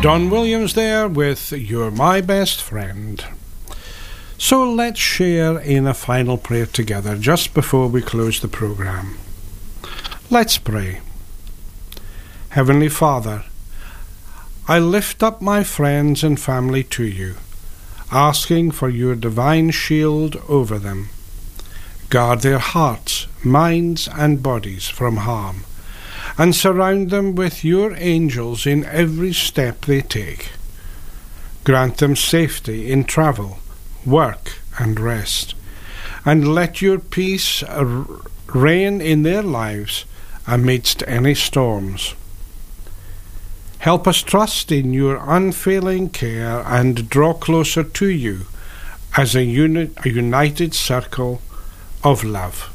Don Williams there with You're My Best Friend. So let's share in a final prayer together just before we close the program. Let's pray. Heavenly Father, I lift up my friends and family to you, asking for your divine shield over them. Guard their hearts, minds, and bodies from harm, and surround them with your angels in every step they take. Grant them safety in travel, work, and rest, and let your peace reign in their lives amidst any storms. Help us trust in your unfailing care and draw closer to you as a united circle of love.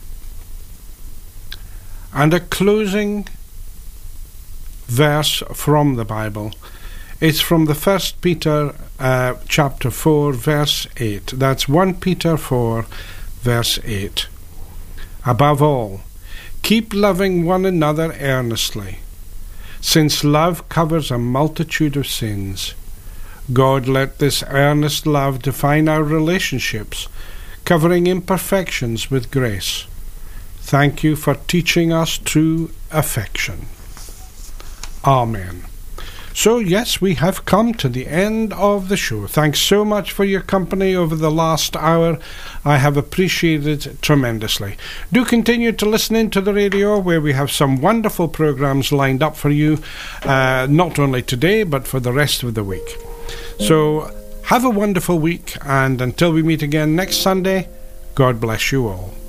And a closing verse from the Bible. It's from the 1 Peter chapter 4, verse 8. That's 1 Peter 4, verse 8. Above all, keep loving one another earnestly, since love covers a multitude of sins. God, let this earnest love define our relationships, covering imperfections with grace. Thank you for teaching us true affection. Amen. So, yes, we have come to the end of the show. Thanks so much for your company over the last hour. I have appreciated it tremendously. Do continue to listen into the radio, where we have some wonderful programs lined up for you, not only today, but for the rest of the week. So, have a wonderful week, and until we meet again next Sunday, God bless you all.